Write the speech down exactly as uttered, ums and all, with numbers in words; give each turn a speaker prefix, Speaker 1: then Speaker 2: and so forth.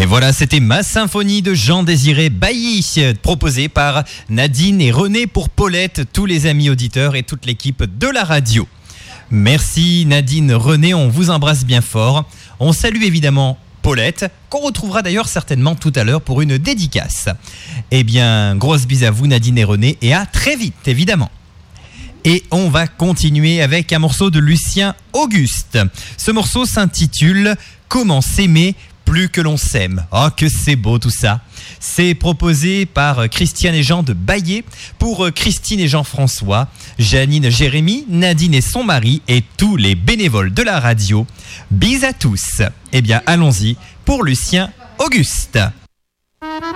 Speaker 1: Et voilà, c'était Ma Symphonie de Jean-Désiré Bailly, proposée par Nadine et René pour Paulette, tous les amis auditeurs et toute l'équipe de la radio. Merci Nadine, René, on vous embrasse bien fort. On salue évidemment Paulette, qu'on retrouvera d'ailleurs certainement tout à l'heure pour une dédicace. Eh bien, grosse bise à vous Nadine et René, et à très vite évidemment. Et on va continuer avec un morceau de Lucien Auguste. Ce morceau s'intitule « Comment s'aimer plus que l'on s'aime ». Oh, que c'est beau tout ça. C'est proposé par Christiane et Jean de Baillé pour Christine et Jean-François, Janine, Jérémy, Nadine et son mari et tous les bénévoles de la radio. Bis à tous. Eh bien, allons-y pour Lucien Auguste.